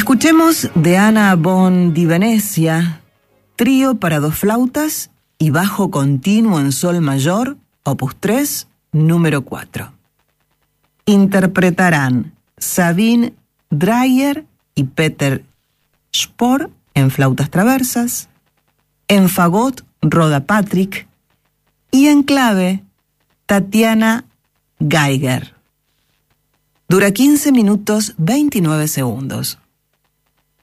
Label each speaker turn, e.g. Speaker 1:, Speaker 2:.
Speaker 1: Escuchemos de Anna von di Venecia, trío para dos flautas y bajo continuo en sol mayor, opus 3, número 4. Interpretarán Sabine Dreyer y Peter Spohr en flautas traversas, en fagot Rhoda Patrick y en clave Tatiana Geiger. Dura 15 minutos 29 segundos.